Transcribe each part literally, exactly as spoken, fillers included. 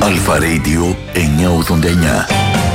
Αλφα Radio εννιακόσια ογδόντα εννιά.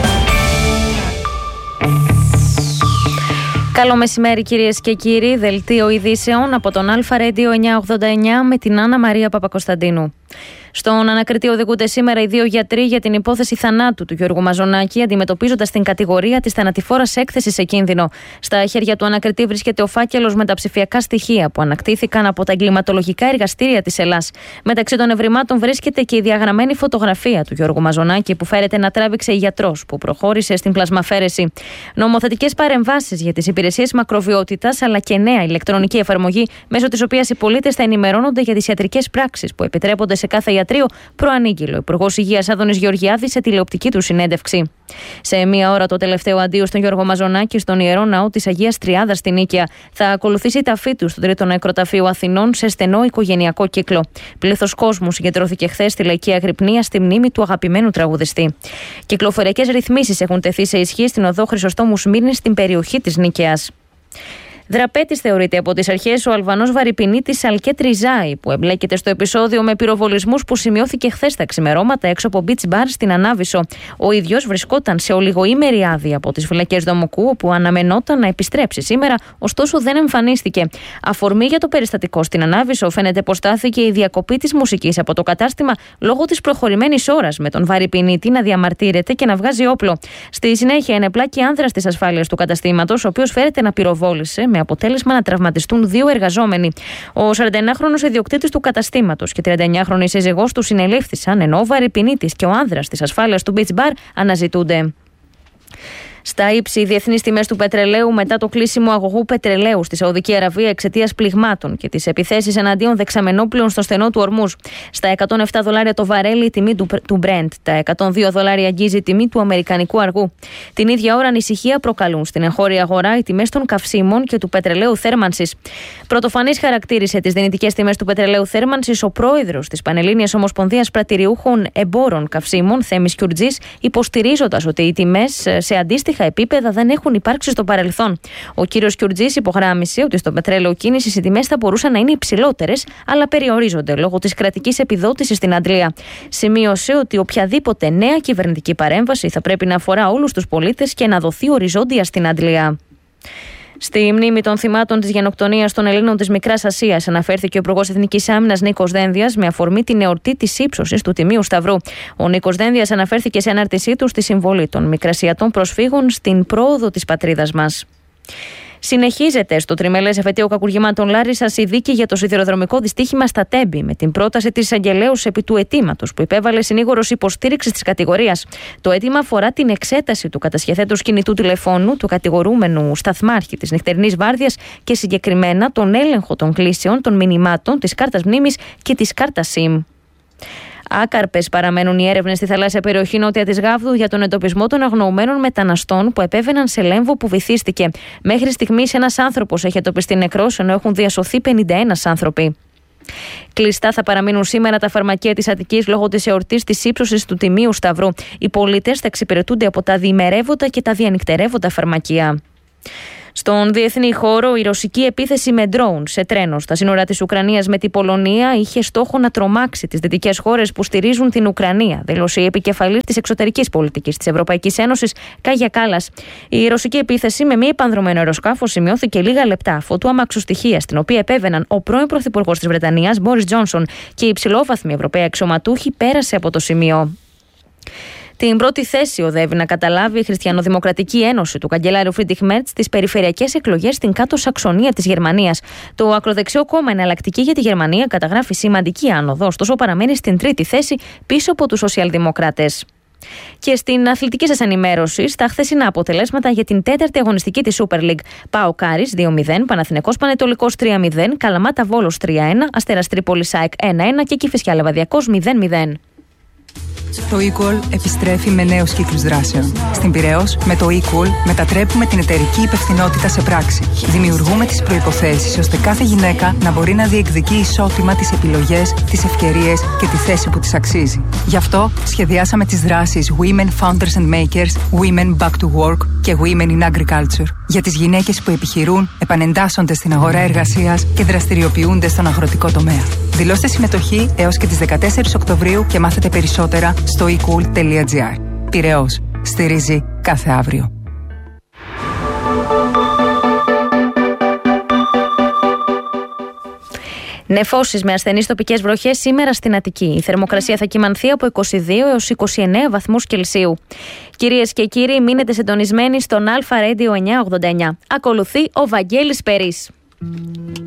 Καλό μεσημέρι κυρίες και κύριοι, δελτίο ειδήσεων από τον Αλφα Radio εννιακόσια ογδόντα εννιά με την Άννα Μαρία Παπακοσταντίνου. Στον ανακριτή οδηγούνται σήμερα οι δύο γιατροί για την υπόθεση θανάτου του Γιώργου Μαζονάκη, αντιμετωπίζοντας την κατηγορία της θανατηφόρας έκθεσης σε κίνδυνο. Στα χέρια του ανακριτή βρίσκεται ο φάκελος με τα ψηφιακά στοιχεία που ανακτήθηκαν από τα εγκληματολογικά εργαστήρια της Ελλάς. Μεταξύ των ευρημάτων βρίσκεται και η διαγραμμένη φωτογραφία του Γιώργου Μαζονάκη που φέρεται να τράβηξε γιατρός που προχώρησε στην πλασμαφέρεση. Νομοθετικές παρεμβάσεις για τις υπηρεσίες μακροβιότητας αλλά και νέα ηλεκτρονική εφαρμογή μέσω της οποίας οι πολίτες θα ενημερώνονται για τις ιατρικές πράξεις που επιτρέπονται σε κάθε ιατρείο, προανήγγειλε ο Υπουργός Υγείας Άδωνης Γεωργιάδης σε τηλεοπτική του συνέντευξη. Σε μία ώρα το τελευταίο αντίο στον Γιώργο Μαζονάκη στον Ιερό Ναό της Αγίας Τριάδας στην Νίκαια θα ακολουθήσει η ταφή του στον Τρίτο Νεκροταφείο Αθηνών σε στενό οικογενειακό κύκλο. Πλήθος κόσμου συγκεντρώθηκε χθες στη Λαϊκή Αγρυπνία στη μνήμη του αγαπημένου τραγουδιστή. Κυκλοφοριακές ρυθμίσεις έχουν τεθεί σε ισχύ στην οδό Χρυσοστόμου Σμύρνης στην περιοχή της Νίκαιας. Δραπέτης θεωρείται από τις αρχές ο Αλβανός βαρυπινίτης Αλκέτ Ριζάη, που εμπλέκεται στο επεισόδιο με πυροβολισμούς που σημειώθηκε χθες τα ξημερώματα έξω από beach bar στην Ανάβησο. Ο ίδιος βρισκόταν σε ολιγοήμερη άδεια από τις φυλακές Δομοκού, όπου αναμενόταν να επιστρέψει σήμερα, ωστόσο δεν εμφανίστηκε. Αφορμή για το περιστατικό στην Ανάβησο φαίνεται πως στάθηκε η διακοπή της μουσικής από το κατάστημα λόγω της προχωρημένης ώρας, με τον βαρυπινίτη να διαμαρτύρεται και να βγάζει όπλο. Στη συνέχεια, ενεπλάκη άνδρας της ασφάλειας του καταστήματος, ο οποίος φέρεται να πυροβόλησε, με αποτέλεσμα να τραυματιστούν δύο εργαζόμενοι. Ο σαρανταεννιάχρονος ιδιοκτήτης του καταστήματος και τριανταεννιάχρονη σύζυγός του συνελήφθησαν, ενώ ο βαρυπινίτης και ο άνδρας της ασφάλειας του beach bar αναζητούνται. Στα ύψη, οι διεθνείς τιμές του πετρελαίου μετά το κλείσιμο αγωγού πετρελαίου στη Σαουδική Αραβία εξαιτίας πληγμάτων και τις επιθέσεις εναντίον δεξαμενόπλων στο στενό του Ορμούζ. Στα εκατόν επτά δολάρια το βαρέλι η τιμή του, του Brent, τα εκατόν δύο δολάρια αγγίζει η τιμή του αμερικανικού αργού. Την ίδια ώρα ανησυχία προκαλούν στην εγχώρια αγορά οι τιμές των καυσίμων και του πετρελαίου θέρμανσης. Πρωτοφανής χαρακτήρισε τις δυνητικές τιμές του πετρελαίου θέρμανσης ο πρόεδρος της Πανελλήνιας Ομοσπονδίας Πρατηριούχων Εμπόρων Καυσίμων, Θέμης Κιουρτζής, υποστηρίζοντας ότι οι τιμές σε αντίστοιχα επίπεδα δεν έχουν υπάρξει στο παρελθόν. Ο κύριος Κιουρτζής υπογράμμισε ότι στο πετρέλαιο κίνησης οι τιμές θα μπορούσαν να είναι υψηλότερες, αλλά περιορίζονται λόγω της κρατικής επιδότησης στην Αντλία. Σημείωσε ότι οποιαδήποτε νέα κυβερνητική παρέμβαση θα πρέπει να αφορά όλους τους πολίτες και να δοθεί οριζόντια στην Αντλία. Στη μνήμη των θυμάτων της γενοκτονίας των Ελλήνων της Μικράς Ασίας αναφέρθηκε ο Υπουργός Εθνικής Άμυνας Νίκος Δένδιας με αφορμή την εορτή της ύψωσης του Τιμίου Σταυρού. Ο Νίκος Δένδιας αναφέρθηκε σε ανάρτησή του στη συμβολή των Μικρασιατών προσφύγων στην πρόοδο της πατρίδας μας. Συνεχίζεται στο τριμελές εφετείο κακουργημάτων Λάρισσας η δίκη για το σιδηροδρομικό δυστύχημα στα Τέμπη, με την πρόταση της εισαγγελέως επί του αιτήματος που υπέβαλε συνήγορος υποστήριξης της κατηγορίας. Το αίτημα αφορά την εξέταση του κατασχεθέντος κινητού τηλεφώνου του κατηγορούμενου σταθμάρχη της νυχτερινής βάρδιας και συγκεκριμένα τον έλεγχο των κλήσεων, των μηνυμάτων, της κάρτας μνήμης και της κάρτας SIM. Άκαρπες παραμένουν οι έρευνες στη θαλάσσια περιοχή νότια της Γάβδου για τον εντοπισμό των αγνοωμένων μεταναστών που επέβαιναν σε Λέμβο που βυθίστηκε. Μέχρι στιγμής ένας άνθρωπος έχει εντοπιστεί νεκρός, ενώ έχουν διασωθεί πενήντα ένα άνθρωποι. Κλειστά θα παραμείνουν σήμερα τα φαρμακεία της Αττικής λόγω της εορτής της ύψωσης του Τιμίου Σταυρού. Οι πολίτες θα εξυπηρετούνται από τα διημερεύοντα και τα διανυκτερεύοντα φαρμακεία. Στον διεθνή χώρο, η ρωσική επίθεση με ντρόουν σε τρένο στα σύνορα της Ουκρανίας με την Πολωνία είχε στόχο να τρομάξει τις δυτικές χώρες που στηρίζουν την Ουκρανία, δήλωσε η επικεφαλής της εξωτερικής πολιτικής της Ευρωπαϊκής Ένωσης, Κάγια Κάλλας. Η ρωσική επίθεση με μη επανδρωμένο αεροσκάφο σημειώθηκε λίγα λεπτά αφού του αμαξοστοιχεία, στην οποία επέβαιναν ο πρώην πρωθυπουργός της Βρετανίας, Μπόρις Τζόνσον, και οι υψηλόβαθμοι Ευρωπαίοι αξιωματούχοι, πέρασε από το σημείο. Την πρώτη θέση οδεύει να καταλάβει η Χριστιανοδημοκρατική Ένωση του καγκελάριου Φρίντριχ Μέρτς στις περιφερειακές εκλογές στην Κάτω Σαξονία της Γερμανίας. Το ακροδεξιό κόμμα Εναλλακτική για τη Γερμανία καταγράφει σημαντική άνοδο, ωστόσο παραμένει στην τρίτη θέση πίσω από τους σοσιαλδημοκράτες. Και στην αθλητική σας ενημέρωση, στα χθεσινά αποτελέσματα για την τέταρτη αγωνιστική της Super League. ΠΑΟΚ Άρης δύο μηδέν, Παναθηναϊκός Πανετολικός τρία μηδέν, Καλαμάτα Βόλος τρία ένα, Αστέρας Τρίπολης ΑΕΚ ένα ένα και Κηφισιά Λεβαδιακός μηδέν μηδέν. Το eQual επιστρέφει με νέους κύκλους δράσεων. Στην Πειραιώς, με το eQual μετατρέπουμε την εταιρική υπευθυνότητα σε πράξη. Δημιουργούμε τις προϋποθέσεις ώστε κάθε γυναίκα να μπορεί να διεκδικεί ισότιμα τις επιλογές, τις ευκαιρίες και τη θέση που της αξίζει. Γι' αυτό σχεδιάσαμε τις δράσεις Women Founders and Makers, Women Back to Work και Women in Agriculture. Για τις γυναίκες που επιχειρούν, επανεντάσσονται στην αγορά εργασίας και δραστηριοποιούνται στον αγροτικό τομέα. Δηλώστε συμμετοχή έως και τις δεκατέσσερις Οκτωβρίου και μάθετε περισσότερα στο e cool τελεία gr. Πειραιώς. Στηρίζει κάθε αύριο. Νεφώσεις με ασθενείς τοπικές βροχές σήμερα στην Αττική. Η θερμοκρασία θα κυμανθεί από είκοσι δύο έως είκοσι εννέα βαθμούς Κελσίου. Κυρίες και κύριοι, μείνετε συντονισμένοι στον Αλφα Radio εννιακόσια ογδόντα εννιά. Ακολουθεί ο Βαγγέλης Περής.